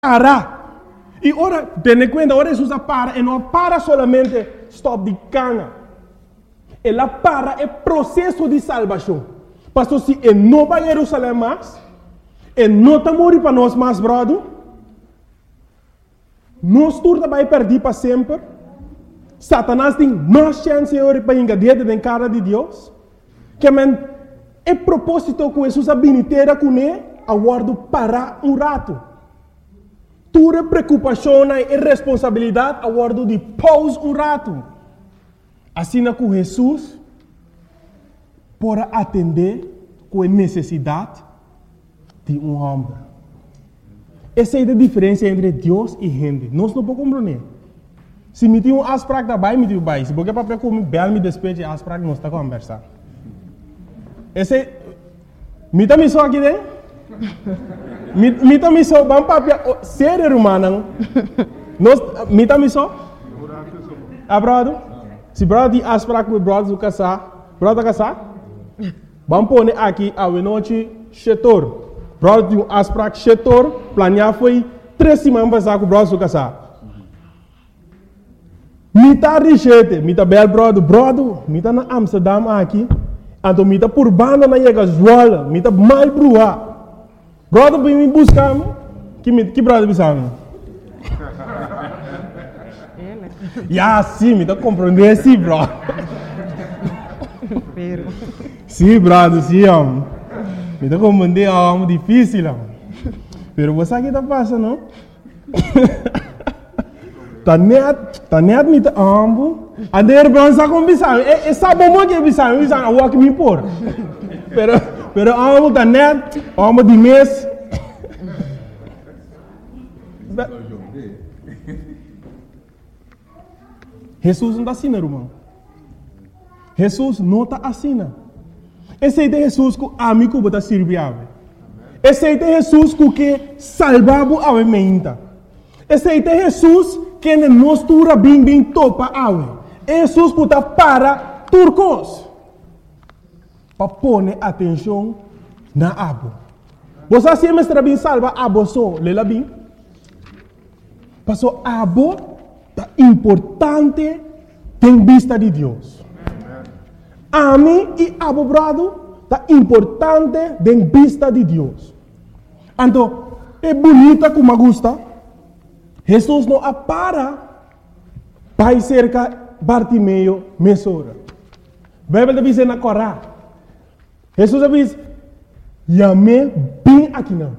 para. E ora, ten cuenta, ora Jesus para, e não para solamente stop de cana. Ela para é processo de salvação. Pastor, se ele não vai a Jerusalém mais, ele não está morrendo para nós mais, brother, nós turma vai perder para sempre. Satanás tem mais chance para engadir dentro da cara de Deus. Que é propósito que Jesus habilitera com ele, a guardo para rato. Tua preocupação e responsabilidade a guardo de pause rato. Assim que Jesus para atender com a necessidade de homem. Essa é a diferença entre Deus e gente. Nós não podemos compreender. Se me tem asprak da bai, me tem bai. Se porque papel como bel me despeje asprak, nós está conversando. Esse me tá me só aqui dentro. Me tá me só bam papel sério humano. Nós me tá me só. Abrado. Se brother di asprak com brother do casar, brother casar. Bam pone aqui a noite chetor. Brother di asprak chetor, planear foi 3 semanas passar com brother do casar. Mita richete, mita bel brother, mita na Amsterdam aqui, então mita por banda na chega zoala, mita mal brua. Brother vem me buscar, que brother bisame? Ya sim, mita compreender sim, bro. Sim, brother, sim, mita compreender é difícil, pero você aqui tá passando, não? Tá net me tá ambo. A der branca com bisão. É sabe como que bisão a walk me por. Pero ambo tá net, ambo de mês. Jesus não tá assim, irmão. Jesus não tá assim. Esse é de Jesus que amigo bota serviável. Esse é de Jesus que salvava a mente. Esse é de Jesus que nos tura bem topa awe. Jesus puta para turcos. Para pôr atenção na abo. Você sempre está bem salva abo só, lela bem. Passou abo tá importante em vista de Deus. A mim e abo brado tá importante em vista de Deus. Então, é bonita como gusta. Jesus não para vai cerca Bartimeu mesora. Bíblia diz na Corá. Jesus diz, "Yame bem aqui não."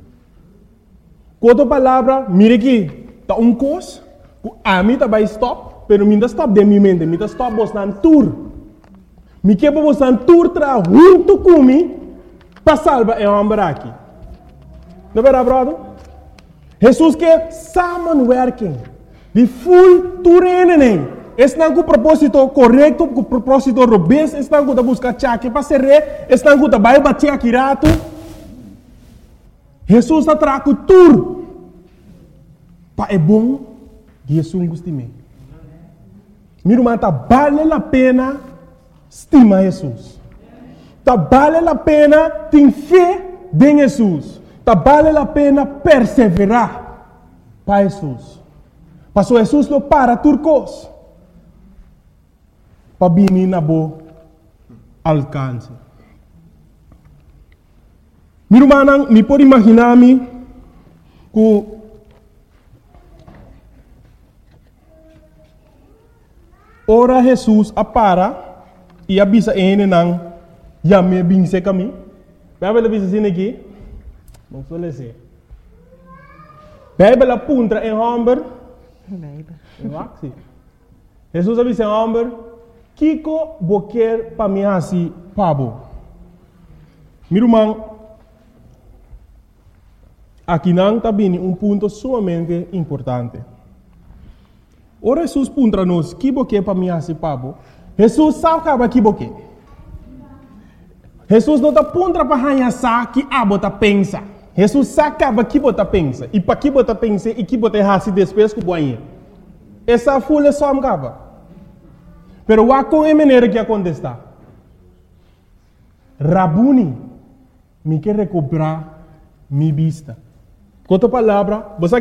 Outra palavra, mire aqui, tá coisa, a mim tá vai stop, pero minda stop de minha mente, minda stop bostan tour. Me que para bostan tour tra junto comigo para salvar o homem aqui. Não é verdade, brother? Jesus quer samenwerking. De full turenen. Estão com o propósito correto, com o propósito robusto, estão com a busca chaque para ser rei, estão com a vai bater aqui rato. Jesus está trazendo tudo. Para é bom, Jesus gosta de mim. Meu irmão, tá vale a pena estimar Jesus. Tá vale a pena ter fé em Jesus. Tá vale a pena perseverar para Jesus. Pastor Jesus não para turcos. Para vir na boa alcance. Meu irmão, me pode imaginar-me que ora Jesus para e avisa ele não já me binse caminho. Vai ver assim aqui. Não suele ser. Bíblia apunta em homem. Jesus avisa em homem. Kiko boquer para mim assim, pabo. Meu irmão, aqui não está bem ponto sumamente importante. Ora Jesus punta nos, que boquer para mim assim, pabo. Jesus sabe que boquer. Jesus não está punta para ranhar que a bota pensa. Jesus sabe que bota pensa. E para que bota pensa e que bota raci depois que banho. Essa folha só me acaba. Pero wa com a maneira que acontece. Rabuni, me quer recuperar minha vista. Com outra palavra, você